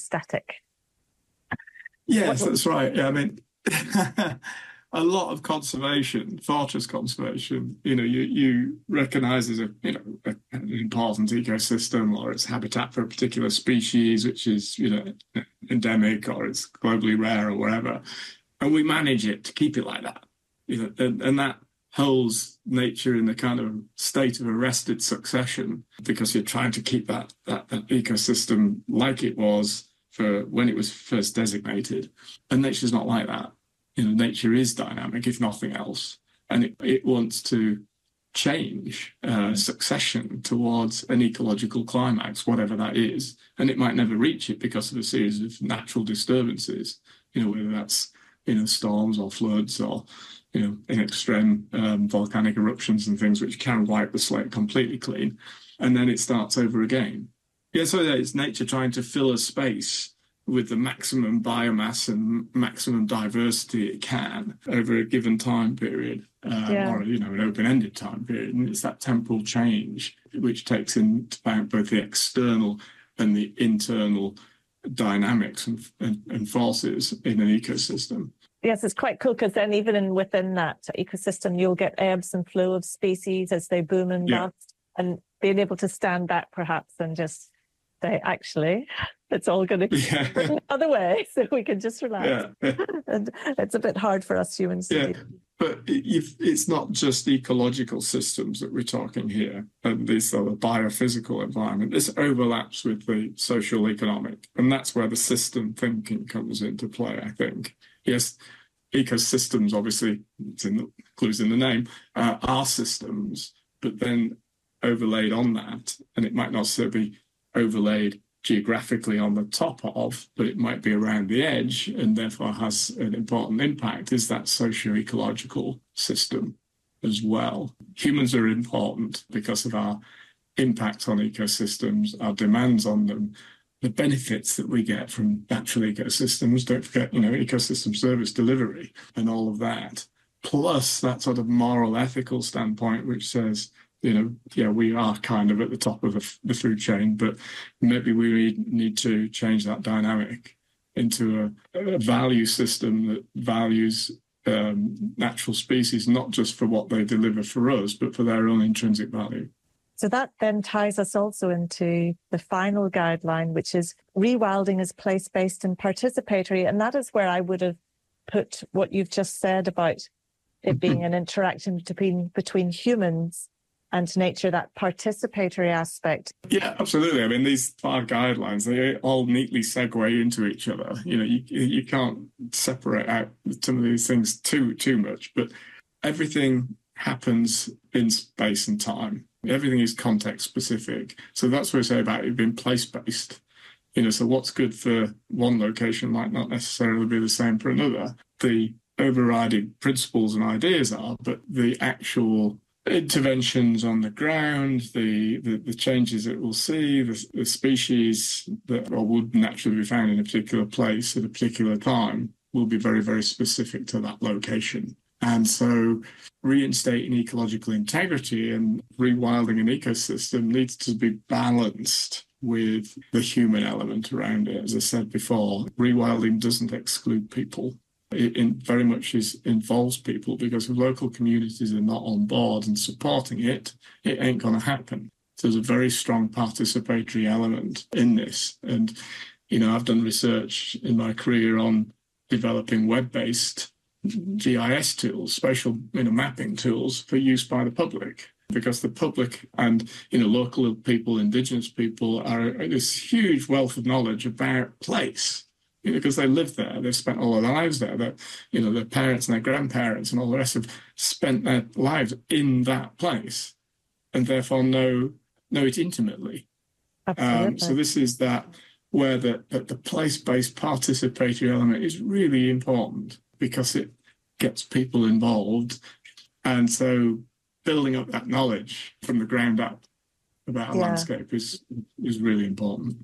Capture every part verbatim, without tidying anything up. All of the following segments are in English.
static. Yes, what, that's right. Yeah, I mean, a lot of conservation, fortress conservation, you know, you, you recognise as a, you know, a, an important ecosystem, or it's habitat for a particular species, which is, you know, endemic, or it's globally rare, or whatever. And we manage it to keep it like that. You know, and, and that holds nature in a kind of state of arrested succession, because you're trying to keep that, that, that ecosystem like it was for when it was first designated. And nature's not like that. You know, nature is dynamic, if nothing else, and it, it wants to change uh, succession towards an ecological climax, whatever that is. And it might never reach it because of a series of natural disturbances, you know, whether that's, you know, storms or floods, or, you know, in extreme um, volcanic eruptions and things which can wipe the slate completely clean. And then it starts over again. Yeah, so it's nature trying to fill a space with the maximum biomass and maximum diversity it can over a given time period, um, yeah. or, you know, an open-ended time period. And it's that temporal change which takes into account both the external and the internal dynamics and, and, and forces in an ecosystem. Yes, it's quite cool, because then even in, within that ecosystem, you'll get ebbs and flow of species as they boom and yeah. bust, and being able to stand back perhaps and just say, actually, it's all going to be yeah. the other way, so we can just relax. Yeah. And it's a bit hard for us humans to yeah. do. But if it's not just ecological systems that we're talking here, and this are the biophysical environment. This overlaps with the social economic, and that's where the system thinking comes into play, I think. Yes, ecosystems, obviously, it's in the, clues in the name, uh, are systems, but then overlaid on that, and it might not necessarily be overlaid geographically on the top of, but it might be around the edge, and therefore has an important impact, is that socio-ecological system as well. Humans are important because of our impact on ecosystems, our demands on them, the benefits that we get from natural ecosystems. Don't forget, you know, ecosystem service delivery and all of that. Plus that sort of moral, ethical standpoint, which says, you know, yeah, we are kind of at the top of the, the food chain, but maybe we need to change that dynamic into a, a value system that values um, natural species, not just for what they deliver for us, but for their own intrinsic value. So that then ties us also into the final guideline, which is rewilding is place-based and participatory. And that is where I would have put what you've just said about it being an interaction between between humans and nature, that participatory aspect. Yeah, absolutely. I mean, these five guidelines, they all neatly segue into each other. You know, you you can't separate out some of these things too too much, but everything happens in space and time. Everything is context specific. So that's what I say about it being place-based. You know, so what's good for one location might not necessarily be the same for another. The overriding principles and ideas are, but the actual interventions on the ground, the, the, the changes that we'll see, the, the species that or would naturally be found in a particular place at a particular time will be very, very specific to that location. And so reinstating ecological integrity and rewilding an ecosystem needs to be balanced with the human element around it. As I said before, rewilding doesn't exclude people. It, it very much is, involves people, because if local communities are not on board and supporting it, it ain't going to happen. So there's a very strong participatory element in this. And, you know, I've done research in my career on developing web-based G I S tools, spatial, you know, mapping tools for use by the public, because the public and, you know, local people, indigenous people are this huge wealth of knowledge about place, you know, because they live there, they've spent all their lives there, that, you know, their parents and their grandparents and all the rest have spent their lives in that place, and therefore know know it intimately. Absolutely. Um, so this is that where the, that the place-based participatory element is really important, because it gets people involved. And so building up that knowledge from the ground up about a yeah. landscape is is really important.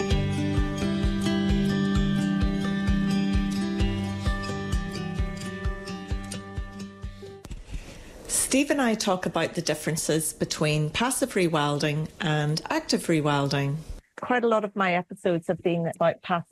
Steve and I talk about the differences between passive rewilding and active rewilding. Quite a lot of my episodes have been about passive